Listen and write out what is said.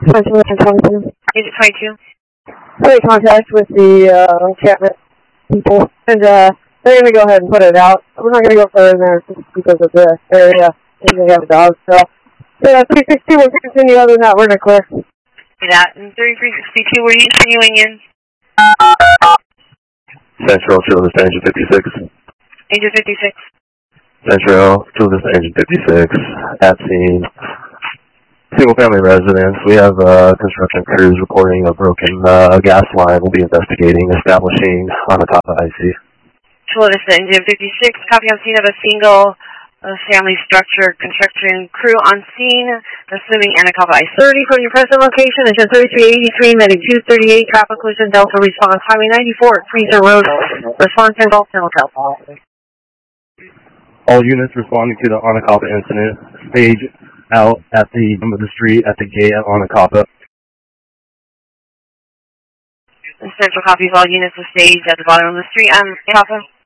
Agent 22. Agent 22. Made contact with the encampment people, and they're going to go ahead and put it out. We're not going to go further there because of the area, and they have dogs, so. Yeah, 360 will continue, other than that, we're going to clear. That, and 3362, were you continuing in? Central, Children's Agent 56. Agent 56. Central, Children's Agent 56, at scene. Single family residence. We have construction crews reporting a broken gas line. We'll be investigating, establishing on the top of IC. Children's Agent 56, copy on scene of a single family structure construction crew on scene, assuming Anacapa I-30 from your present location, Agent 3383, Medic 238, traffic collision, Delta response, Highway 94 at Freezer Road, response to Gulf Hotel. All units responding to the Anacapa incident, stage out at the end of the street at the gate at Anacapa. Central copies all units of stage at the bottom of the street. Anacapa.